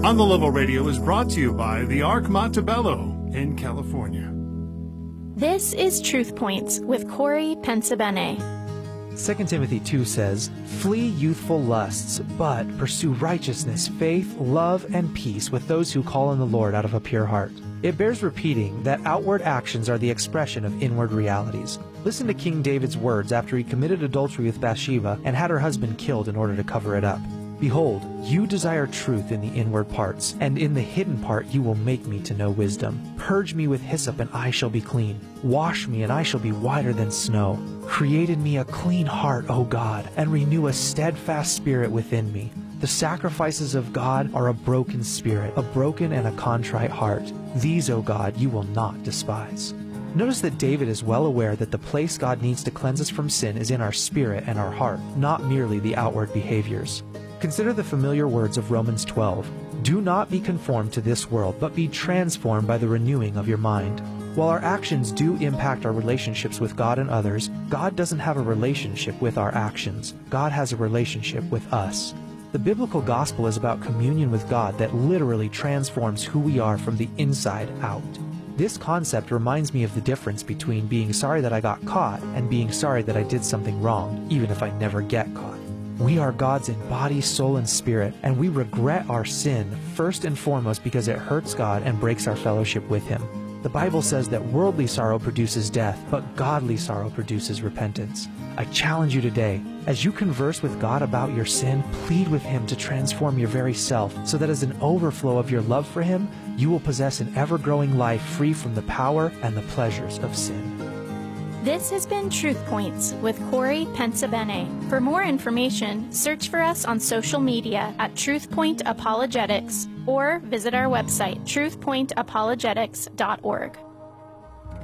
On the Level Radio is brought to you by the Ark Montebello in California. This is Truth Points with Corey Pensabene. 2 Timothy 2 says, "Flee youthful lusts, but pursue righteousness, faith, love, and peace with those who call on the Lord out of a pure heart." It bears repeating that outward actions are the expression of inward realities. Listen to King David's words after he committed adultery with Bathsheba and had her husband killed in order to cover it up. "Behold, you desire truth in the inward parts, and in the hidden part you will make me to know wisdom. Purge me with hyssop, and I shall be clean. Wash me, and I shall be whiter than snow. Create in me a clean heart, O God, and renew a steadfast spirit within me. The sacrifices of God are a broken spirit, a broken and a contrite heart. These, O God, you will not despise." Notice that David is well aware that the place God needs to cleanse us from sin is in our spirit and our heart, not merely the outward behaviors. Consider the familiar words of Romans 12. "Do not be conformed to this world, but be transformed by the renewing of your mind." While our actions do impact our relationships with God and others, God doesn't have a relationship with our actions. God has a relationship with us. The biblical gospel is about communion with God that literally transforms who we are from the inside out. This concept reminds me of the difference between being sorry that I got caught and being sorry that I did something wrong, even if I never get caught. We are God's in body, soul, and spirit, and we regret our sin first and foremost because it hurts God and breaks our fellowship with Him. The Bible says that worldly sorrow produces death, but godly sorrow produces repentance. I challenge you today, as you converse with God about your sin, plead with Him to transform your very self, so that as an overflow of your love for Him, you will possess an ever-growing life free from the power and the pleasures of sin. This has been Truth Points with Corey Pensabene. For more information, search for us on social media at TruthPoint Apologetics or visit our website, truthpointapologetics.org.